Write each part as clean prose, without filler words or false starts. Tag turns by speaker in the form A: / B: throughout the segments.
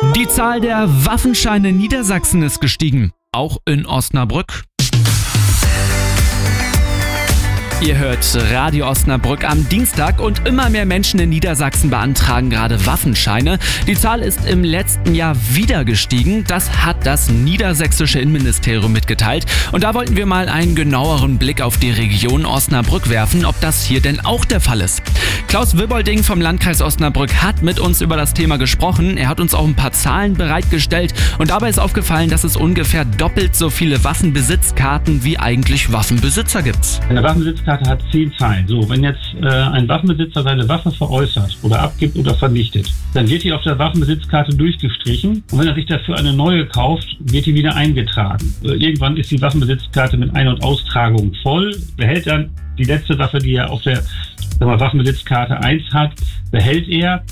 A: Die Zahl der Waffenscheine in Niedersachsen ist gestiegen, auch in Osnabrück. Ihr hört Radio Osnabrück am Dienstag und immer mehr Menschen in Niedersachsen beantragen gerade Waffenscheine. Die Zahl ist im letzten Jahr wieder gestiegen. Das hat das niedersächsische Innenministerium mitgeteilt. Und da wollten wir mal einen genaueren Blick auf die Region Osnabrück werfen, ob das hier denn auch der Fall ist. Klaus Wibbolding vom Landkreis Osnabrück hat mit uns über das Thema gesprochen. Er hat uns auch ein paar Zahlen bereitgestellt und dabei ist aufgefallen, dass es ungefähr doppelt so viele Waffenbesitzkarten wie eigentlich Waffenbesitzer gibt.
B: Eine Waffenbesitzkarte hat 10 Zeilen. So, wenn jetzt ein Waffenbesitzer seine Waffe veräußert oder abgibt oder vernichtet, dann wird die auf der Waffenbesitzkarte durchgestrichen und wenn er sich dafür eine neue kauft, wird die wieder eingetragen. Irgendwann ist die Waffenbesitzkarte mit Ein- und Austragung voll, behält dann die letzte Waffe, die er auf der Waffenbesitzkarte 1 hat, behält er,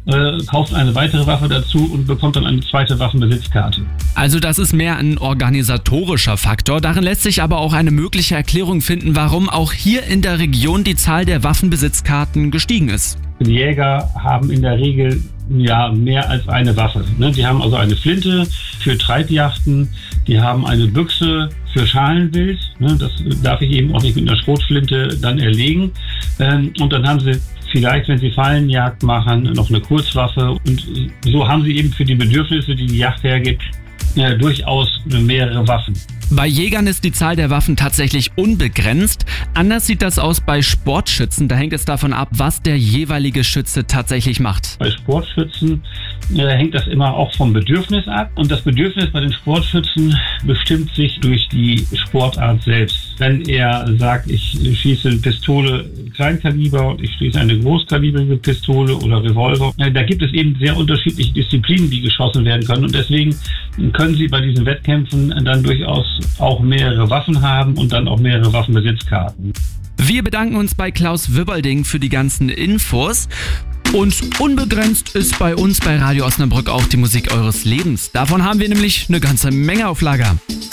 B: kauft eine weitere Waffe dazu und bekommt dann eine zweite Waffenbesitzkarte.
A: Also das ist mehr ein organisatorischer Faktor. Darin lässt sich aber auch eine mögliche Erklärung finden, warum auch hier in der Region die Zahl der Waffenbesitzkarten gestiegen ist.
B: Die Jäger haben in der Regel mehr als eine Waffe. Die haben also eine Flinte für Treibjachten, die haben eine Büchse für Schalenwild. Das darf ich eben auch nicht mit einer Schrotflinte dann erlegen. Und dann haben sie vielleicht, wenn sie Fallenjagd machen, noch eine Kurzwaffe. Und so haben sie eben für die Bedürfnisse, die die Jagd hergibt, durchaus mehrere Waffen.
A: Bei Jägern ist die Zahl der Waffen tatsächlich unbegrenzt. Anders sieht das aus bei Sportschützen. Da hängt es davon ab, was der jeweilige Schütze tatsächlich macht.
B: Bei Sportschützen hängt das immer auch vom Bedürfnis ab. Und das Bedürfnis bei den Sportschützen bestimmt sich durch die Sportart selbst. Wenn er sagt, ich schieße eine Pistole Kleinkaliber und ich schieße eine großkalibrige Pistole oder Revolver, da gibt es eben sehr unterschiedliche Disziplinen, die geschossen werden können. Und deswegen können Sie bei diesen Wettkämpfen dann durchaus auch mehrere Waffen haben und dann auch mehrere Waffenbesitzkarten.
A: Wir bedanken uns bei Klaus Wibbolding für die ganzen Infos. Und unbegrenzt ist bei uns bei Radio Osnabrück auch die Musik eures Lebens. Davon haben wir nämlich eine ganze Menge auf Lager.